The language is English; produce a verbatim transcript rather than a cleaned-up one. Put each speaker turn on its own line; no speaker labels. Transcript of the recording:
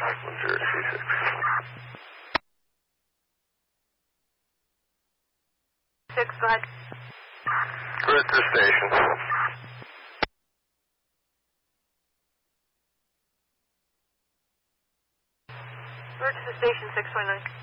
one zero two six.
Six, go ahead.
We're at the station.
We're to the station, six twenty-nine.